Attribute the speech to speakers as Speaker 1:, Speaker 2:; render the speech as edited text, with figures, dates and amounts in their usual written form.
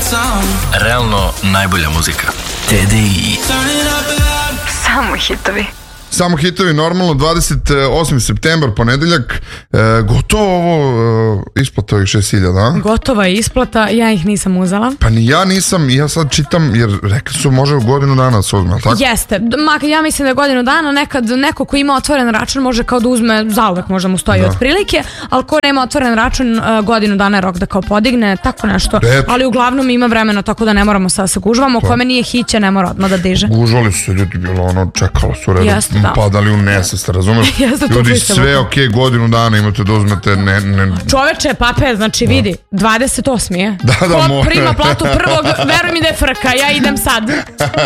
Speaker 1: Realno najbolja muzika. TDI.
Speaker 2: Samo hitovi.
Speaker 3: Samo hitovi, normalno, 28. septembar, ponedeljak, gotovo ovo isplata ovih 6.000, a?
Speaker 2: Gotova je isplata, ja ih nisam uzela.
Speaker 3: Pa ni ja nisam, ja sad čitam, jer rekli su može u godinu dana se uzme, ali tako?
Speaker 2: Jeste, ja mislim da je godinu dana, nekad neko ko ima otvoren račun može kao da uzme, zauvek možda mu stoji otprilike, ali ko nema otvoren račun, godinu dana je rok da kao podigne, tako nešto, ali uglavnom ima vremena, tako da ne moramo sad se gužvamo, kome nije hiće, ne mora odmah da diže.
Speaker 3: Gužvali su se ljudi, bilo ono, čekalo su redu.
Speaker 2: Jeste, da.
Speaker 3: Padali u nesest, razumeš? Ljudi, sve ok, godinu dana imate da uzmete
Speaker 2: Čoveče, pape, znači vidi 28. je.
Speaker 3: Da,
Speaker 2: ko prima platu prvog, veruj mi da je frka, ja idem sad.